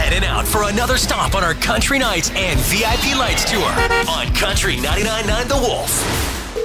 Heading out for another stop on our Country Nights and VIP Lights tour on Country 99.9 The Wolf.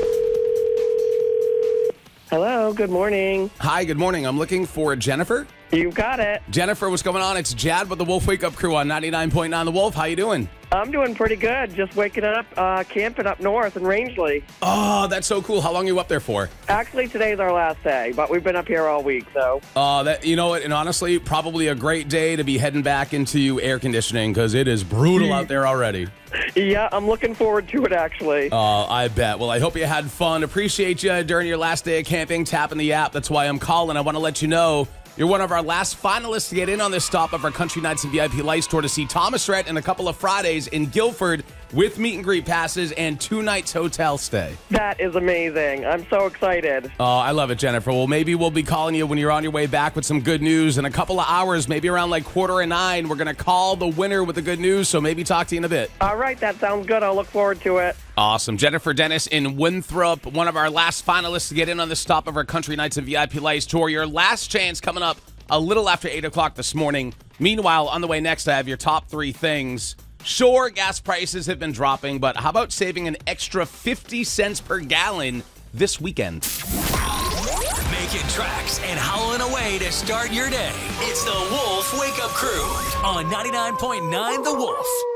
Hello, good morning. Hi, good morning. I'm looking for Jennifer. You got it. Jennifer, what's going on? It's Jad with the Wolf Wake Up Crew on 99.9 The Wolf. How you doing? I'm doing pretty good. Just waking up, camping up north in Rangeley. Oh, that's so cool. How long are you up there for? Actually, today's our last day, but we've been up here all week, so. You know what? And honestly, probably a great day to be heading back into air conditioning because it is brutal out there already. Yeah, I'm looking forward to it, actually. I bet. Well, I hope you had fun. Appreciate you during your last day of camping, tapping the app. That's why I'm calling. I want to let you know you're one of our last finalists to get in on this stop of our Country Nights and VIP Lights tour to see Thomas Rhett in a couple of Fridays in Guilford with meet and greet passes and 2 nights hotel stay. That is amazing. I'm so excited. I love it, Jennifer. Well, maybe we'll be calling you when you're on your way back with some good news in a couple of hours, maybe around like 8:45. We're going to call the winner with the good news, so maybe talk to you in a bit. All right, that sounds good. I'll look forward to it. Awesome. Jennifer Dennis in Winthrop, one of our last finalists to get in on the stop of our Country Nights and VIP Lights tour. Your last chance coming up a little after 8 o'clock this morning. Meanwhile, on the way next, I have your top 3 things. Sure, gas prices have been dropping, but how about saving an extra 50 cents per gallon this weekend? Making tracks and howling away to start your day. It's the Wolf Wake Up Crew on 99.9 The Wolf.